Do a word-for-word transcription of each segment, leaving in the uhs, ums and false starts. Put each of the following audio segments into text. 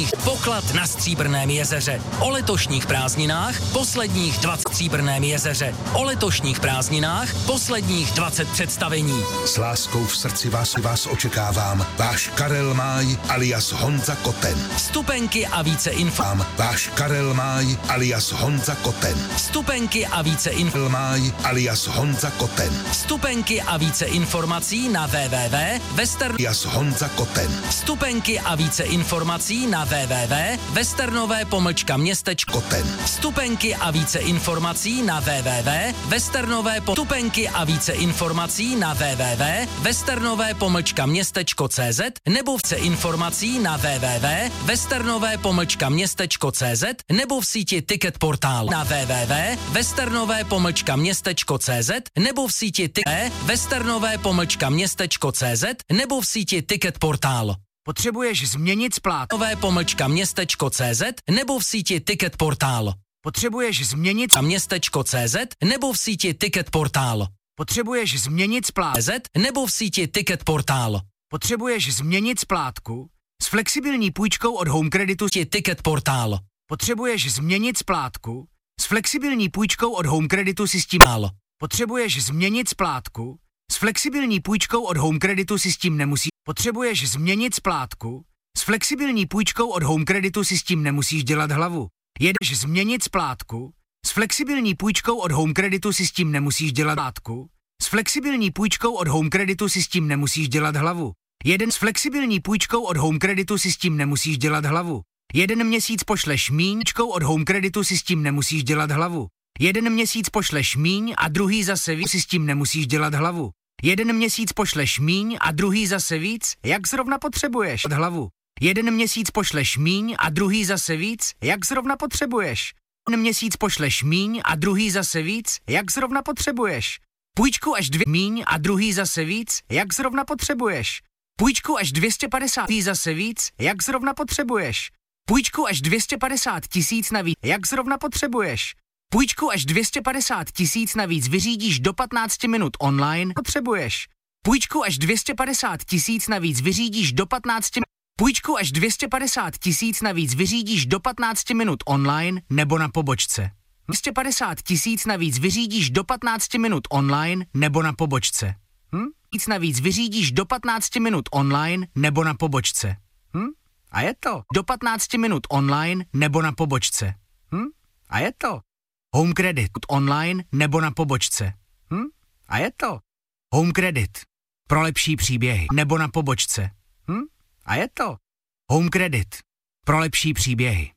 letošních poklad na Stříbrném jezeře. O letošních prázdninách posledních dvacet Stříbrném jezeře. O letošních prázdninách posledních dvacet představení. S láskou v srdci vás, vás očekávám. Váš Karel Máj alias Honza Koten. Vstupenky a více info. Váš Karel Máj alias Honza Koten. Vstupenky a více info. Máj alias Honza Koten. Vstupenky a více informací na www tečka western alias Honza Koten. Vstupenky a více informací na www tečka westernové pomlčka městečko Koten. Vstupenky a více informací na www tečka westernové po... Vstupenky a více informací na www tečka westernové pomlčka městečko cz nebo více informací na www tečka westernové pomlčka městečko cz nebo v síti Ticket portálu na www tečka westernové pomlčka městečko cz nebo v síti Ticket westernové pomlčka městečko cz nebo v síti Ticket portál. Potřebuješ změnit splát. Nové pomlčka městečko cz nebo v síti Ticket portál. Potřebuješ změnit městečko cz nebo v síti Ticket portál. Potřebuješ změnit splát. cz nebo v síti Ticket portál. Potřebuješ změnit splátku s flexibilní půjčkou od Home Creditu. Ticket portál. Potřebuješ změnit splátku s flexibilní půjčkou od Home Creditu si s tím. Potřebuješ změnit splátku s flexibilní půjčkou od Home Creditu si s tím nemusí. Potřebuješ změnit splátku s flexibilní půjčkou od Home Creditu si s tím nemusíš dělat hlavu. Jedeš změnit splátku s flexibilní půjčkou od Home Creditu si s tím nemusíš dělat splátku. S flexibilní půjčkou od Home Creditu si s tím nemusíš dělat hlavu. Jeden s flexibilní půjčkou od Home Creditu si s tím nemusíš dělat hlavu. Jeden měsíc pošleš míňčkou od Home Creditu si s tím nemusíš dělat hlavu. Jeden měsíc pošleš míň a druhý zase víc si s tím nemusíš dělat hlavu. Jeden měsíc pošleš míň a druhý zase víc, jak zrovna potřebuješ hlavu. Jeden měsíc pošleš míň a druhý zase víc, jak zrovna potřebuješ. Jeden měsíc pošleš míň a druhý zase víc, jak zrovna potřebuješ. Půjčku až dvě míň a druhý zase víc, jak zrovna potřebuješ. Půjčku až dvě stě padesát zase víc, jak zrovna potřebuješ. Půjčku až dvě stě padesát tisíc navíc, jak zrovna potřebuješ. Půjčku až dvě stě padesát tisíc navíc vyřídíš do patnácti minut online, potřebuješ. Půjčku až dvě stě padesát tisíc navíc vyřídíš do patnácti minut. Půjčku až dvě stě padesát tisíc navíc vyřídíš do patnácti minut online nebo na pobočce. dvě stě padesát tisíc navíc vyřídíš do patnácti minut online nebo na pobočce. Hm? Víc navíc vyřídíš do patnácti minut online nebo na pobočce. Hm? A je to. Do patnácti minut online nebo na pobočce. Hm? A je to. Home Credit online nebo na pobočce. Hm? A je to. Home Credit. Pro lepší příběhy nebo na pobočce. Hm? A je to. Home Credit. Pro lepší příběhy.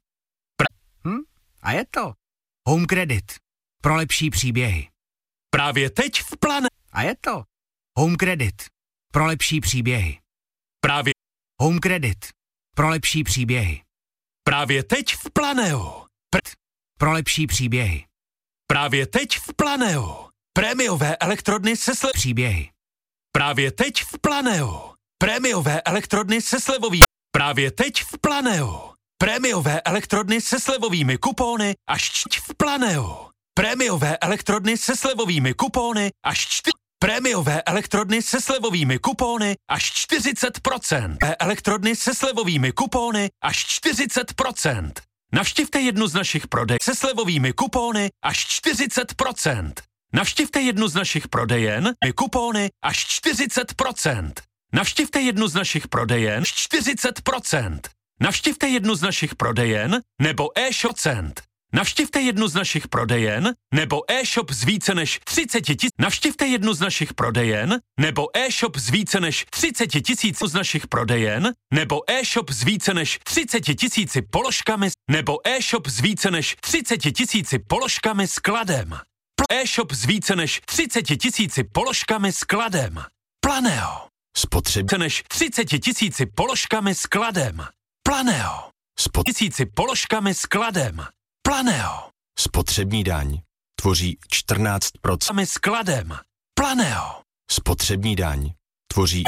Pr- hm? A je to. Home Credit. Pro lepší příběhy. Právě teď v plane. A je to. Home Credit. Pro lepší příběhy. Právě. Home Credit. Pro lepší příběhy. Právě teď v Planeu. Pr- pro lepší příběhy. Právě teď v Planeu. Prémiové elektrodny se sle... Příběhy. Právě teď v Planeu. Prémiové elektrodny se slevový. Právě teď v Planeu. Prémiové elektrodny se slevovými kupóny až čtyři v Planeu. Prémiové elektrodny se slevovými kupóny až čtyři. Prémiové elektrodny se slevovými kupóny až čtyřicet procent. Elektrodny se slevovými kupóny až čtyřicet procent. Navštivte jednu z našich prodej se slevovými kupóny až čtyřicet procent. Navštivte jednu z našich prodejen kupóny až čtyřicet procent. Navštivte jednu z našich prodejen čtyřicet procent. Navštivte jednu z našich prodejen nebo e-shop cent. Navštivte jednu z našich prodejen nebo e-shop z více než třicet tisíc. Navštivte jednu z našich prodejen nebo e-shop z více než třicet tisíc z našich prodejen nebo e-shop z více než třicet tisíci položkami nebo e-shop z více než třicet tisíci položkami skladem. E-shop z více než třicet tisíci položkami skladem. Planeo. Spotřebě než třicet tisíci položkami skladem. Planeo. Spot tisíci položkami skladem. Planeo. Spotřební daň tvoří čtrnáct procent. Skladem. Planeo. Spotřební daň tvoří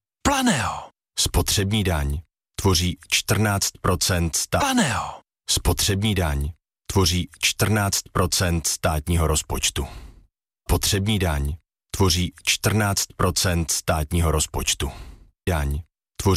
Planeo. Spotřební daň tvoří čtrnáct procent stát. Planeo. Spotřební daň tvoří čtrnáct procent státního rozpočtu. Spotřební daň tvoří čtrnáct procent státního rozpočtu. Daň